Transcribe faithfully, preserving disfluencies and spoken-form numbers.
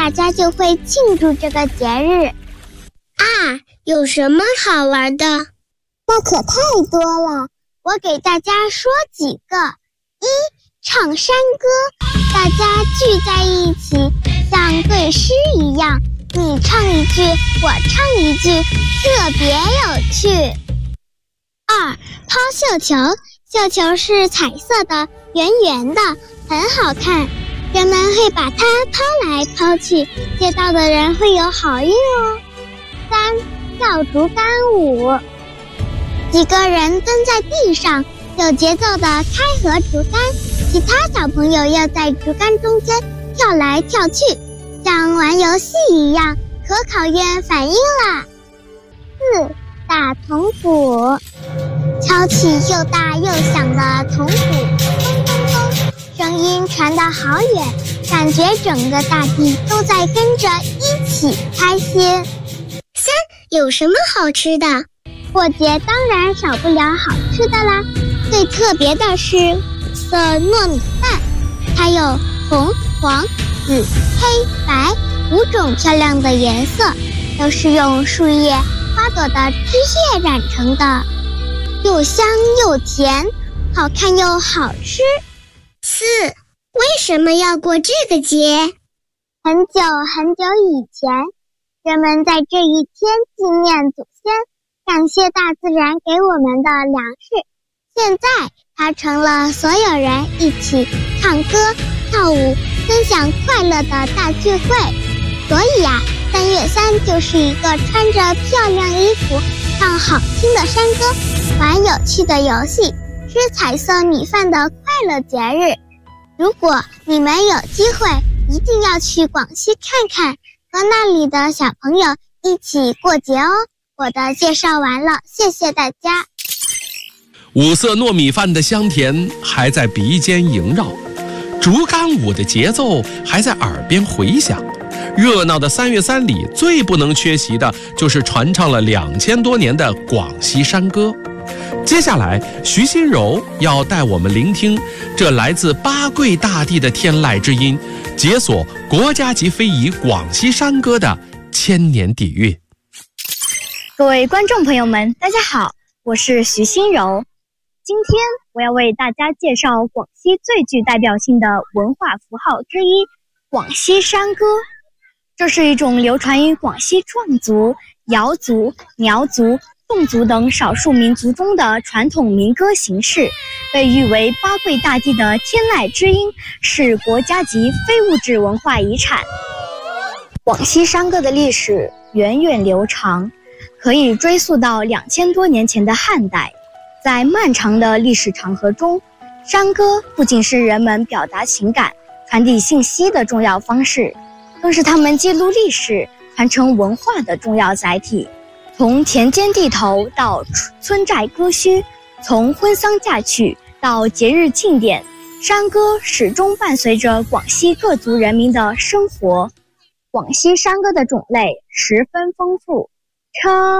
大家就会庆祝这个节日。 啊，有什么好玩的？ 那可太多了，我给大家说几个。一，唱山歌，大家聚在一起，像对诗一样，你唱一句，我唱一句，特别有趣。二，抛绣球，绣球是彩色的，圆圆的，很好看，人们会把它抛来抛去，接到的人会有好运哦。三，跳竹竿舞，几个人蹲在地上，有节奏的开合竹竿，其他小朋友要在竹竿中间跳来跳去，像玩游戏一样，可考验反应啦。四，打铜鼓，敲起又大又响的铜鼓，咚咚咚，声音传得好远，感觉整个大地都在跟着一起开心。 三，有什么好吃的？ 过节当然少不了好吃的啦，最特别的是五色糯米饭，它有红、黄、紫、黑、白五种漂亮的颜色，都是用树叶、花朵的枝叶染成的，又香又甜，好看又好吃。 四，为什么要过这个节？ 很久很久以前，人们在这一天纪念祖先，感谢大自然给我们的粮食。现在它成了所有人一起唱歌跳舞分享快乐的大聚会。所以呀、啊，三月三就是一个穿着漂亮衣服唱好听的山歌玩有趣的游戏吃彩色米饭的快乐节日。如果你们有机会一定要去广西看看，和那里的小朋友一起过节哦。我的介绍完了，谢谢大家。 五色糯米饭的香甜还在鼻尖萦绕，竹竿舞的节奏还在耳边回响。热闹的三月三里，最不能缺席的就是传唱了两千多年的广西山歌。接下来，徐新柔要带我们聆听这来自八桂大地的天籁之音，解锁国家级非遗广西山歌的千年底蕴。 各位观众朋友们，大家好，我是徐新柔。今天我要为大家介绍广西最具代表性的文化符号之一——广西山歌。这是一种流传于广西壮族、瑶族、苗族、侗族等少数民族中的传统民歌形式，被誉为八桂大地的天籁之音，是国家级非物质文化遗产。广西山歌的历史源远流长，可以追溯到两千多年前的汉代。在漫长的历史长河中，山歌不仅是人们表达情感、传递信息的重要方式，更是他们记录历史、传承文化的重要载体。从田间地头到村寨歌墟，从婚丧嫁娶到节日庆典，山歌始终伴随着广西各族人民的生活。广西山歌的种类十分丰富，称